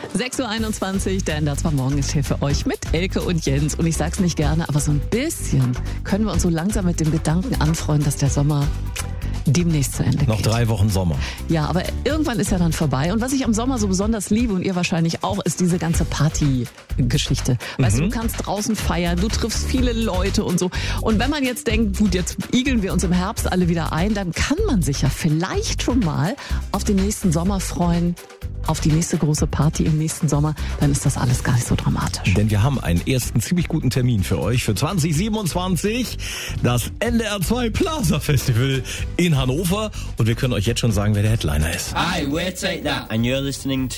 6:21 Uhr, der Ender zwar morgen ist hier für euch mit Elke und Jens. Und ich sag's nicht gerne, aber so ein bisschen können wir uns so langsam mit dem Gedanken anfreunden, dass der Sommer demnächst zu Ende geht. Noch 3 Wochen Sommer. Ja, aber irgendwann ist er dann vorbei. Und was ich am Sommer so besonders liebe, und ihr wahrscheinlich auch, ist diese ganze Party-Geschichte. Weißt du, du kannst draußen feiern, du triffst viele Leute und so. Und wenn man jetzt denkt, gut, jetzt igeln wir uns im Herbst alle wieder ein, dann kann man sich ja vielleicht schon mal auf den nächsten Sommer freuen, auf die nächste große Party im nächsten Sommer, dann ist das alles gar nicht so dramatisch. Denn wir haben einen ersten ziemlich guten Termin für euch für 2027, das NDR 2 Plaza Festival in Hannover. Und wir können euch jetzt schon sagen, wer der Headliner ist. Hi, we're Take That and you're listening to